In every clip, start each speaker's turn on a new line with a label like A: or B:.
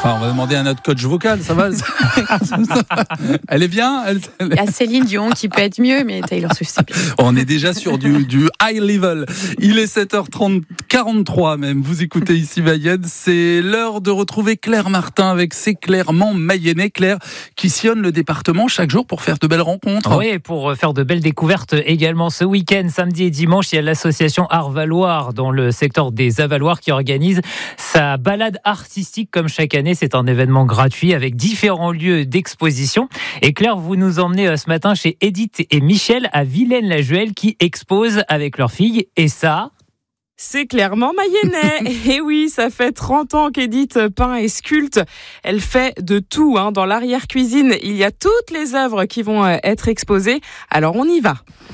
A: Ah, on va demander à notre coach vocal, ça va? Elle est bien?
B: Il y a Céline Dion qui peut être mieux, mais Taylor Swift, c'est bien.
A: On est déjà sur du high level. Il est 7h43 même. Vous écoutez ici Mayenne. C'est l'heure de retrouver Claire Martin avec C'est clairement mayennais. Claire qui sillonne le département chaque jour pour faire de belles rencontres.
C: Oui, pour faire de belles découvertes également ce week-end, samedi et dimanche. Il y a l'association Arvaloir dans le secteur des Avaloirs qui organise sa balade artistique comme chaque année. C'est un événement gratuit avec différents lieux d'exposition. Et Claire, vous nous emmenez ce matin chez Edith et Michel à Vilaine-la-Juhel qui exposent avec leur fille. Et ça...
D: C'est clairement mayennais. Et oui, ça fait 30 ans qu'Edith peint et sculpte. Elle fait de tout. Dans l'arrière-cuisine, il y a toutes les œuvres qui vont être exposées. Alors on y va.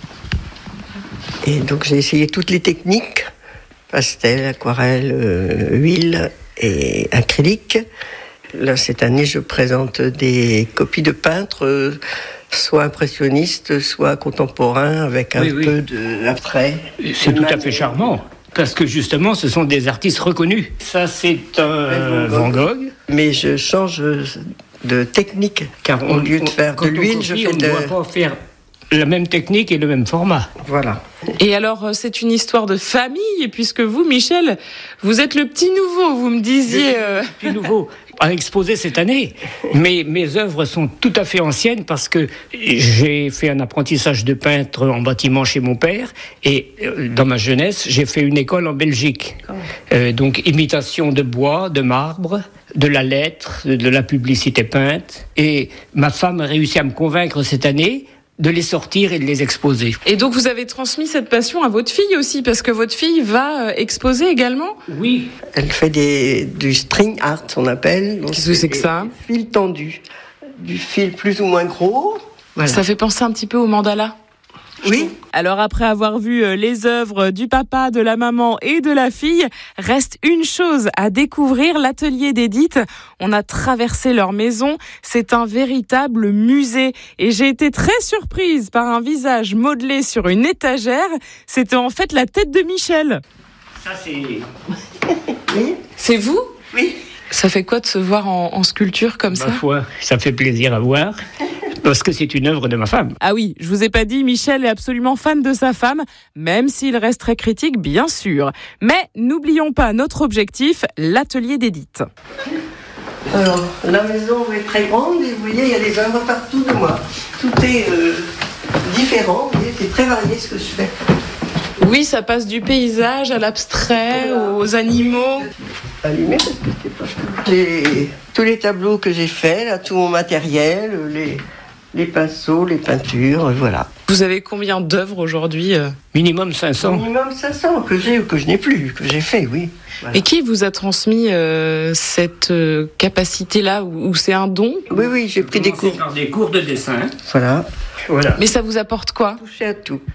E: Et donc j'ai essayé toutes les techniques. Pastel, aquarelle, huile et acrylique. Là, cette année, je présente des copies de peintres, soit impressionnistes, soit contemporains, avec un peu d'abstrait.
F: C'est tout à fait charmant. Parce que justement, ce sont des artistes reconnus. Ça, c'est un Van Gogh.
E: Mais je change de technique. Car au lieu de faire de l'huile, je fais
F: on ne doit pas faire la même technique et le même format.
E: Voilà.
D: Et alors, c'est une histoire de famille, puisque vous, Michel, vous êtes le petit nouveau, vous me disiez...
F: Le petit nouveau à exposer cette année. Mais mes œuvres sont tout à fait anciennes parce que j'ai fait un apprentissage de peintre en bâtiment chez mon père et dans ma jeunesse, j'ai fait une école en Belgique. Donc, imitation de bois, de marbre, de la lettre, de la publicité peinte. Et ma femme a réussi à me convaincre cette année de les sortir et de les exposer.
D: Et donc vous avez transmis cette passion à votre fille aussi, parce que votre fille va exposer également ?
F: Oui.
E: Elle fait du string art, on appelle.
D: Qu'est-ce que c'est que ça ?
E: Du fil tendu, du fil plus ou moins gros. Voilà.
D: Ça fait penser un petit peu au mandala ?
E: Oui.
D: Alors après avoir vu les œuvres du papa, de la maman et de la fille, reste une chose à découvrir, l'atelier d'Edith. On a traversé leur maison, c'est un véritable musée. Et j'ai été très surprise par un visage modelé sur une étagère. C'était en fait la tête de Michel.
F: Ça c'est...
E: Oui.
D: C'est vous ?
E: Oui.
D: Ça fait quoi de se voir en sculpture comme ça ?
F: Ma foi, ça fait plaisir à voir. Parce que c'est une œuvre de ma femme.
D: Ah oui, je vous ai pas dit, Michel est absolument fan de sa femme, même s'il reste très critique, bien sûr. Mais n'oublions pas notre objectif, l'atelier d'Edith.
E: Alors, la maison est très grande et vous voyez, il y a des œuvres partout de moi. Tout est différent, vous voyez, c'est très varié ce que je fais.
D: Oui, ça passe du paysage à l'abstrait, aux animaux.
E: Allumé parce que c'est pas... tous les tableaux que j'ai faits, là, tout mon matériel, les pinceaux, les peintures, voilà.
D: Vous avez combien d'œuvres aujourd'hui ?
F: Minimum 500.
E: Minimum 500 que j'ai ou que je n'ai plus, que j'ai fait, oui. Voilà.
D: Et qui vous a transmis cette capacité-là, ou c'est un don ?
E: Oui, j'ai pris des cours.
F: Par des cours de dessin.
E: Voilà.
D: Mais ça vous apporte quoi ?
E: Toucher à tout.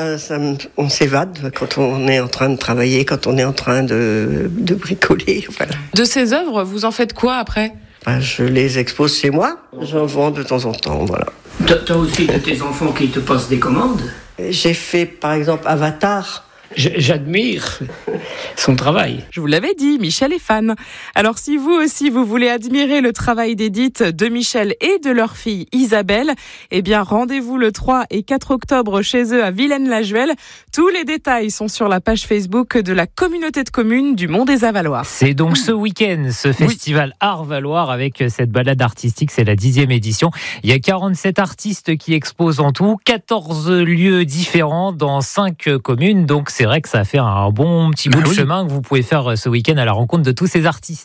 E: On s'évade quand on est en train de travailler, quand on est en train de bricoler, voilà.
D: De ces œuvres, vous en faites quoi après ?
E: Je les expose chez moi, j'en vends de temps en temps, voilà.
F: T'as aussi de tes enfants qui te passent des commandes ?
E: J'ai fait, par exemple, Avatar.
F: J'admire son travail.
D: Je vous l'avais dit, Michel est fan. Alors si vous aussi vous voulez admirer le travail d'Edith, de Michel et de leur fille Isabelle, eh bien rendez-vous le 3 et 4 octobre chez eux à Vilaine-la-Juhel. Tous les détails sont sur la page Facebook de la communauté de communes du Mont des Avaloirs.
C: C'est donc ce week-end, ce festival Arvaloir avec cette balade artistique, c'est la 10e édition. Il y a 47 artistes qui exposent en tout, 14 lieux différents dans 5 communes, donc c'est vrai que ça a fait un bon petit bout de chemin que vous pouvez faire ce week-end à la rencontre de tous ces artistes.